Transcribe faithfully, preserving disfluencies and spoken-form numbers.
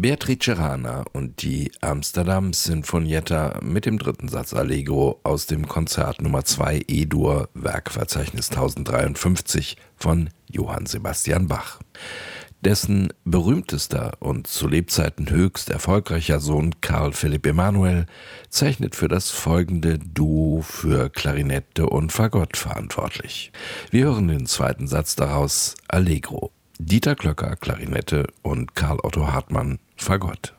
Beatrice Rana und die Amsterdam Sinfonietta mit dem dritten Satz Allegro aus dem Konzert Nummer zwei E-Dur, Werkverzeichnis tausenddreiundfünfzig von Johann Sebastian Bach. Dessen berühmtester und zu Lebzeiten höchst erfolgreicher Sohn Carl Philipp Emanuel zeichnet für das folgende Duo für Klarinette und Fagott verantwortlich. Wir hören den zweiten Satz daraus, Allegro. Dieter Klöcker, Klarinette und Karl Otto Hartmann, Fagott.